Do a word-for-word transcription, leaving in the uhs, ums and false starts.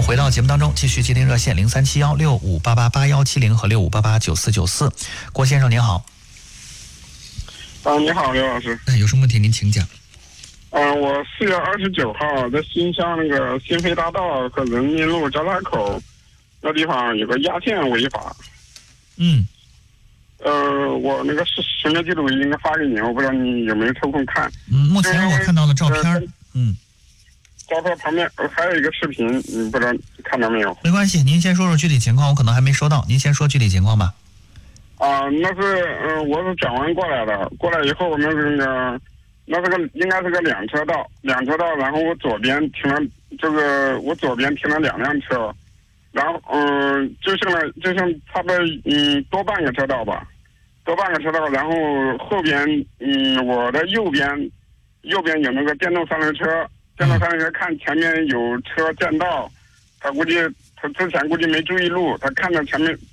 回到节目当中，继续接听热线零三七幺六五八八八幺七零和六五八八九四九四。郭先生您好。 啊，你好，刘老师。 哎，有什么问题您请讲。 嗯、呃，我四月二十九号在新乡那个新飞大道和人民路交叉口那地方有个压线违法。 嗯。 呃，我那个行车记录应该发给你，我不知道你有没有抽空看。 嗯，目前我看到了照片。呃、嗯。 照片旁边还有一个视频，你不知道看到没有？ 没关系，您先说说具体情况，我可能还没收到，您先说具体情况吧。 啊、呃，那是呃，我是转弯过来的，过来以后那是那个，那是个应该是个两车道，两车道，然后我左边停了这个，我左边停了两辆车，然后嗯、呃，就剩了就剩差不多嗯多半个车道吧，多半个车道，然后后边嗯我的右边右边有那个电动三轮车。电动三轮车看前面有车占道，他估计他之前估计没注意路，他看到前面